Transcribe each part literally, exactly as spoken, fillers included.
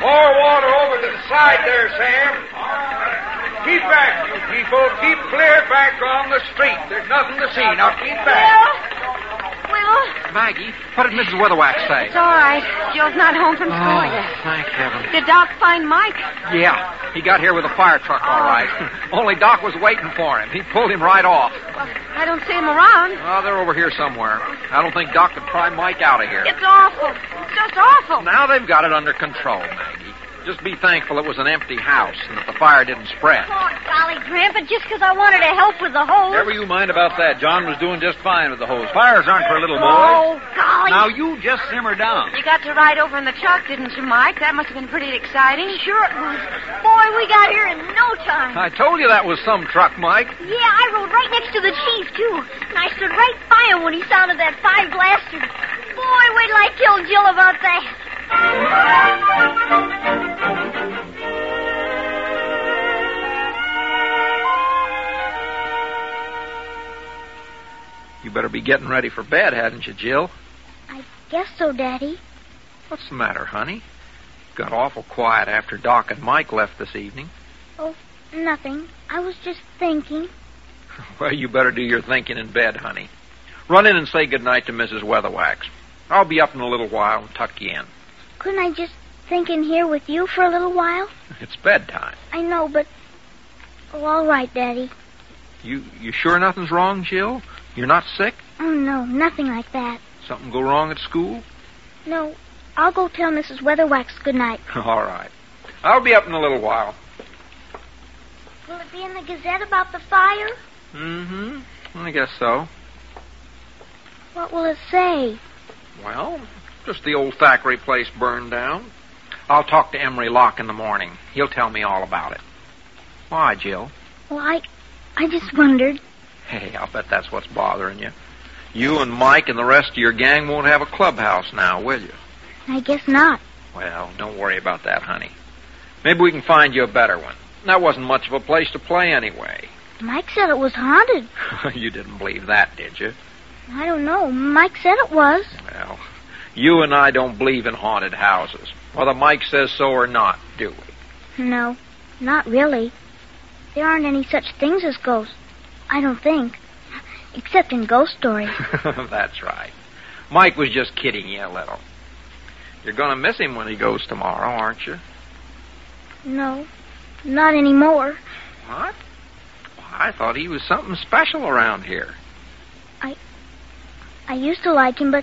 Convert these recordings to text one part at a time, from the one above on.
Pour water over to the side there, Sam. Keep back, you people. Keep clear back on the street. There's nothing to see. Now keep back. Will? Maggie, what did Missus Weatherwax say? It's all right. Jill's not home from school Oh, yet. thank heaven. Did Doc find Mike? Yeah, he got here with a fire truck, all right. Only Doc was waiting for him. He pulled him right off. Well, I don't see him around. Oh, they're over here somewhere. I don't think Doc could pry Mike out of here. It's awful. It's just awful. Now they've got it under control, Maggie. Just be thankful it was an empty house and that the fire didn't spread. Oh, golly, Grandpa, just because I wanted to help with the hose. Never you mind about that. John was doing just fine with the hose. Fires aren't for little boys. Oh, golly. Now, you just simmer down. You got to ride over in the truck, didn't you, Mike? That must have been pretty exciting. Sure it was. Boy, we got here in no time. I told you that was some truck, Mike. Yeah, I rode right next to the chief, too. And I stood right by him when he sounded that five blaster. Boy, wait till I tell Jill about that. You better be getting ready for bed, hadn't you, Jill? I guess so, Daddy. What's the matter, honey? Got awful quiet after Doc and Mike left this evening. Oh, nothing. I was just thinking. Well, you better do your thinking in bed, honey. Run in and say goodnight to Missus Weatherwax. I'll be up in a little while and tuck you in. Couldn't I just think in here with you for a little while? It's bedtime. I know, but... Oh, all right, Daddy. You you sure nothing's wrong, Jill? You're not sick? Oh, no, nothing like that. Something go wrong at school? No, I'll go tell Missus Weatherwax good night. All right. I'll be up in a little while. Will it be in the Gazette about the fire? Mm-hmm. I guess so. What will it say? Well, just the old Thackeray place burned down. I'll talk to Emery Locke in the morning. He'll tell me all about it. Why, Jill? Well, I... I just wondered. Hey, I'll bet that's what's bothering you. You and Mike and the rest of your gang won't have a clubhouse now, will you? I guess not. Well, don't worry about that, honey. Maybe we can find you a better one. That wasn't much of a place to play anyway. Mike said it was haunted. You didn't believe that, did you? I don't know. Mike said it was. Well, you and I don't believe in haunted houses, whether Mike says so or not, do we? No, not really. There aren't any such things as ghosts. I don't think. Except in ghost stories. That's right. Mike was just kidding you a little. You're going to miss him when he goes tomorrow, aren't you? No, not anymore. What? I thought he was something special around here. I... I used to like him, but...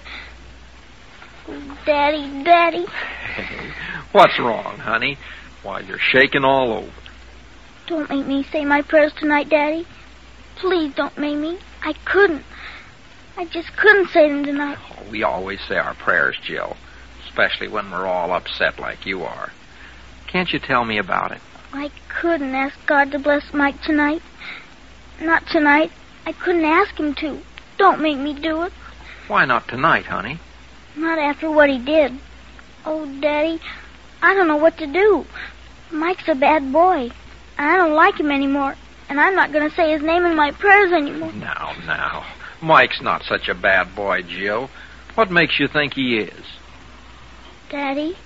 Oh, Daddy, Daddy. Hey, what's wrong, honey? Why, you're shaking all over. Don't make me say my prayers tonight, Daddy. Please don't make me. I couldn't. I just couldn't say them tonight. Oh, we always say our prayers, Jill, especially when we're all upset like you are. Can't you tell me about it? I couldn't ask God to bless Mike tonight. Not tonight. I couldn't ask him to. Don't make me do it. Why not tonight, honey? Not after what he did. Oh, Daddy, I don't know what to do. Mike's a bad boy, and I don't like him anymore. And I'm not going to say his name in my prayers anymore. Now, now. Mike's not such a bad boy, Jill. What makes you think he is? Daddy,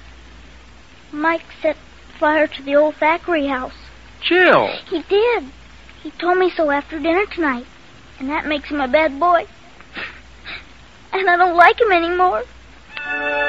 Mike set fire to the old Thackeray house. Jill! He did. He told me so after dinner tonight. And that makes him a bad boy. And I don't like him anymore.